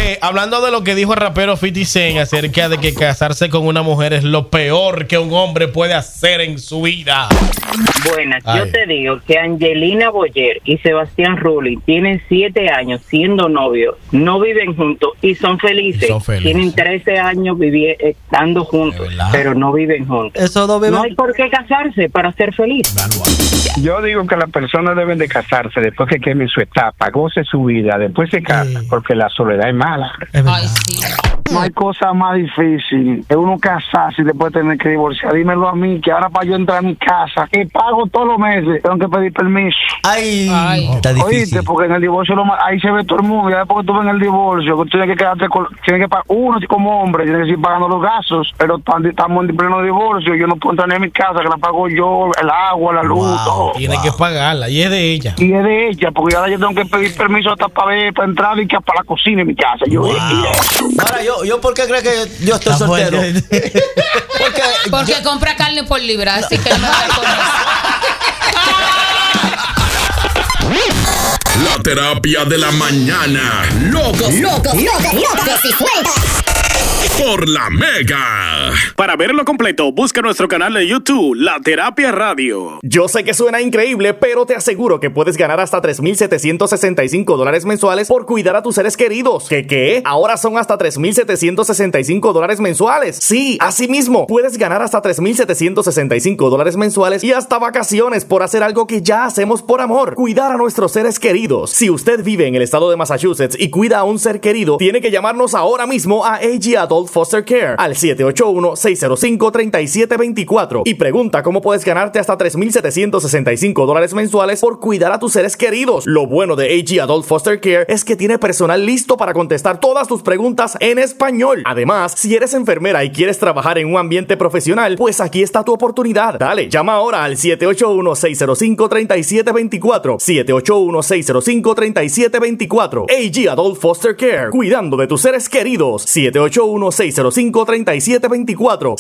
hablando de lo que dijo el rapero 50 Cent acerca de que casarse con una mujer es lo peor que un hombre puede hacer en su vida. Buenas, yo te digo que Angelina Boyer y Sebastián Rulli tienen 7 años siendo novios, no viven juntos y son felices. Tienen 13 años estando juntos, pero no viven juntos. No hay por qué casarse para ser feliz. Yo digo que las personas deben de casarse después que queme su etapa, goce su vida, después se casa, porque la soledad es mala. Ay, sí. No hay cosa más difícil que uno casarse y después tener que divorciar. Dímelo a mí, que ahora para yo entrar a mi casa, que pago todos los meses, tengo que pedir permiso. Ay. Está difícil. Oíste, porque en el divorcio ahí se ve todo el mundo. Ya después que tú ves en el divorcio, tú tienes que quedarte tienes que pagar, uno como hombre, tienes que seguir pagando los gastos, pero estamos en pleno divorcio, yo no puedo entrar ni a mi casa, que la pago yo, el agua, la luz, todo. Tiene que pagarla, y es de ella. Y es de ella, porque ahora yo tengo que pedir permiso hasta para entrar y que para la cocina en mi casa. Ahora, ¿yo por qué crees que yo estoy soltero? Porque compra carne por libra, así que no me voy con eso. La terapia de la mañana. Locos y sueltas. Por la Mega. Para verlo completo, busca nuestro canal de YouTube, La Terapia Radio. Yo sé que suena increíble, pero te aseguro que puedes ganar hasta $3,765 mensuales por cuidar a tus seres queridos. ¿Qué? Ahora son hasta $3,765 mensuales. Sí, así mismo, puedes ganar hasta $3,765 mensuales y hasta vacaciones por hacer algo que ya hacemos por amor: cuidar a nuestros seres queridos. Si usted vive en el estado de Massachusetts y cuida a un ser querido, tiene que llamarnos ahora mismo a AG Adult Foster Care al 781-605-3724 y pregunta cómo puedes ganarte hasta $3,765 mensuales por cuidar a tus seres queridos. Lo bueno de AG Adult Foster Care es que tiene personal listo para contestar todas tus preguntas en español. Además, si eres enfermera y quieres trabajar en un ambiente profesional, pues aquí está tu oportunidad. Dale, llama ahora al 781-605-3724. 781-605-3724. AG Adult Foster Care, cuidando de tus seres queridos. 781-605-3724.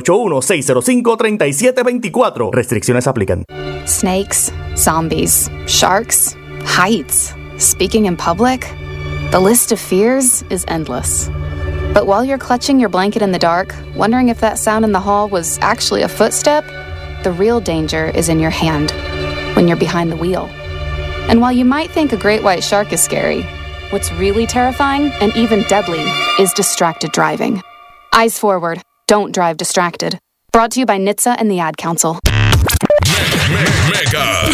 781-605-3724. Restricciones aplican. Snakes, zombies, sharks, heights. Speaking in public, the list of fears is endless. But while you're clutching your blanket in the dark, wondering if that sound in the hall was actually a footstep, the real danger is in your hand, when you're behind the wheel. And while you might think a great white shark is scary, what's really terrifying and even deadly is distracted driving. Eyes forward. Don't drive distracted. Brought to you by NHTSA and the Ad Council. Mega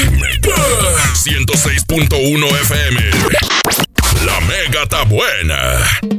106.1 FM. La Mega está buena.